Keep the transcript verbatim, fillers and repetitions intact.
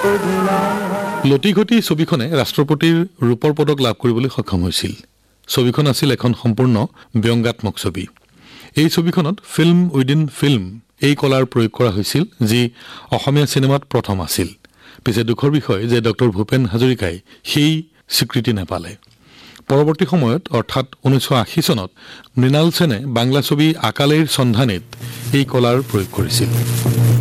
লতিঘটি ছবিখনে ৰাষ্ট্ৰপতিৰ ৰূপৰ পদক লাভ কৰিবলৈ সক্ষম হৈছিল। ছবিখন আছিল এখন সম্পূৰ্ণ ব্যংগাত্মক ছবি। এই ছবিখনত ফিল্ম উইদিন ফিল্ম এই কলাৰ প্ৰয়োগ কৰা হৈছিল, যি অসমীয়া চিনেমাত প্ৰথম আছিল। পিছে দুখৰ বিষয় যে ডক্টৰ ভূপেন হাজৰিকাই সেই স্বীকৃতি নাপালে। পৰৱৰ্তী সময়ত অৰ্থাৎ ঊনৈছশ আশী চনত মৃণাল সেনে বাংলা ছবি আকালেৰ সন্ধানীত এই কলাৰ প্ৰয়োগ কৰিছিল।